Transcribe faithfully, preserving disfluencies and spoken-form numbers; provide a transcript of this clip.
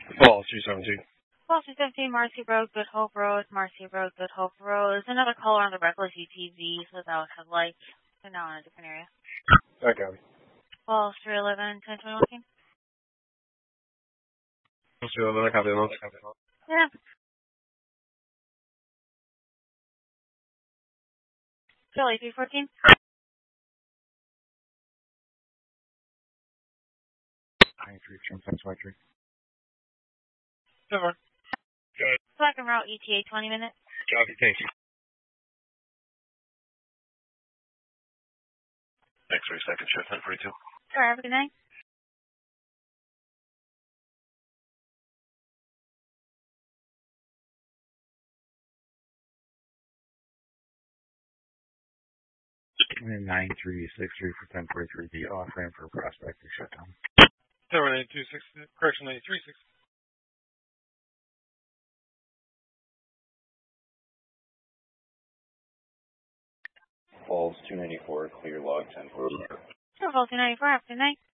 Falls, two seventeen. Falls, two seventeen, Marcy Road, Good Hope Road, Marcy Road, Good Hope Road. There's another caller on the reckless U T Vs without headlights. They're now in a different area. I got it. Falls, three eleven, ten twenty-one, team. three eleven, I copy the notes. Yeah. Philly, three fourteen. nine three, ten twenty-three. Never. Good. Second route, E T A, twenty minutes. Copy, thank you. X-ray second shift, ten forty-two. Sure, have a good night. nine three six three for ten forty-three, the off-ramp for prospector shutdown. seven eight two six, correction ninety-three six. Falls, two ninety-four, clear log, ten forty. Sure, Falls, two ninety-four, have a good night.